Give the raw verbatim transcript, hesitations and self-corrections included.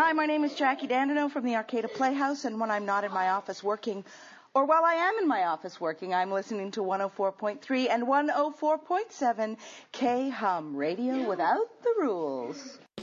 Hi, my name is Jackie Dandino from the Arcata Playhouse, and when I'm not in my office working, or while I am in my office working, I'm listening to one oh four point three and one oh four point seven K-Hum, radio without the rules.